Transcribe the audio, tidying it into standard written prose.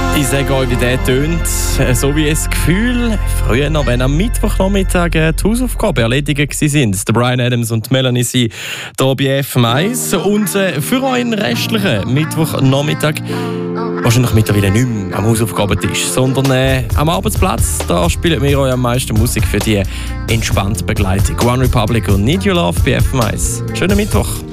Ich sage euch, wie der tönt. So wie ein Gefühl, früher noch, wenn am Mittwochnachmittag die Hausaufgaben erledigt waren. Der Bryan Adams und Melanie sind hier bei FM1. Und für euren restlichen Mittwochnachmittag wahrscheinlich mittlerweile nicht mehr am Hausaufgabentisch, sondern am Arbeitsplatz. Da spielen wir euch am meisten Musik für die entspannte Begleitung. One Republic und Need Your Love bei FM1. Schönen Mittwoch.